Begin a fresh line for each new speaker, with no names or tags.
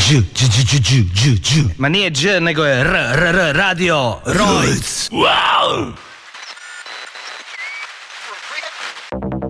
Ma nije Đ, nego je R, radio, Rojc.
Wow!